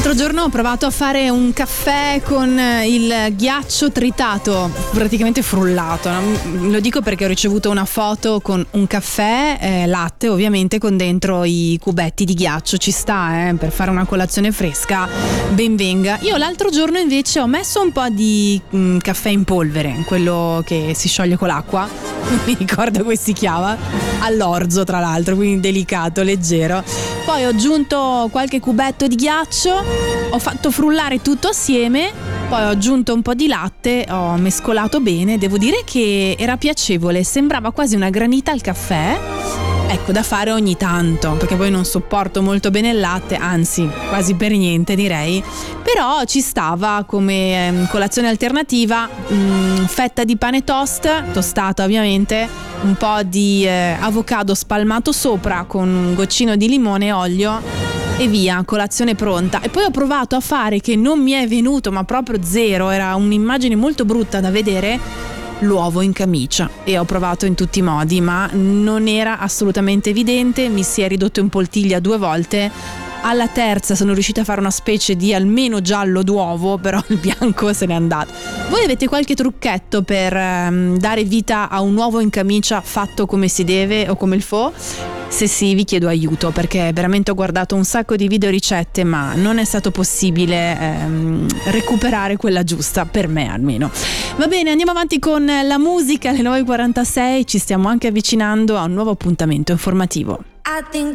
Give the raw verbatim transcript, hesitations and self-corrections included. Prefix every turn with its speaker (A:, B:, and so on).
A: L'altro giorno ho provato a fare un caffè con il ghiaccio tritato, praticamente frullato. Lo dico perché ho ricevuto una foto con un caffè, eh, latte ovviamente, con dentro i cubetti di ghiaccio. Ci sta, eh, per fare una colazione fresca, ben venga. Io l'altro giorno invece ho messo un po' di mh, caffè in polvere, quello che si scioglie con l'acqua, non mi ricordo come si chiama, all'orzo tra l'altro, quindi delicato, leggero. Poi ho aggiunto qualche cubetto di ghiaccio, ho fatto frullare tutto assieme, poi ho aggiunto un po' di latte, ho mescolato bene. Devo dire che era piacevole, sembrava quasi una granita al caffè. Ecco, da fare ogni tanto, perché poi non sopporto molto bene il latte, anzi quasi per niente direi, però ci stava come ehm, colazione alternativa. Mh, fetta di pane toast, tostata ovviamente, un po' di eh, avocado spalmato sopra con un goccino di limone e olio e via, colazione pronta. E poi ho provato a fare, che non mi è venuto, ma proprio zero, era un'immagine molto brutta da vedere, l'uovo in camicia, e ho provato in tutti i modi ma non era assolutamente evidente, mi si è ridotto in poltiglia due volte. Alla terza sono riuscita a fare una specie di almeno giallo d'uovo, però il bianco se n'è andato. Voi avete qualche trucchetto per um, dare vita a un uovo in camicia fatto come si deve o come il fo? Se sì, vi chiedo aiuto, perché veramente ho guardato un sacco di video ricette ma non è stato possibile ehm, recuperare quella giusta, per me almeno. Va bene, andiamo avanti con la musica. Alle nove e quarantasei ci stiamo anche avvicinando a un nuovo appuntamento informativo.
B: I think